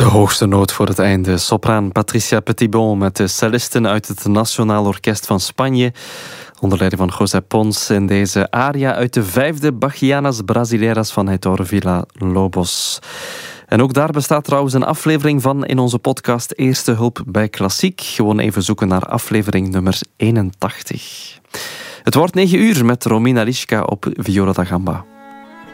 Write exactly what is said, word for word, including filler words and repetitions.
De hoogste noot voor het einde. Sopraan Patricia Petitbon met de cellisten uit het Nationaal Orkest van Spanje, onder leiding van José Pons, in deze aria uit de vijfde Bachianas Brasileiras van Heitor Villa-Lobos. En ook daar bestaat trouwens een aflevering van in onze podcast Eerste Hulp bij Klassiek. Gewoon even zoeken naar aflevering nummer eenentachtig. Het wordt negen uur met Romina Lischka op Viola da Gamba.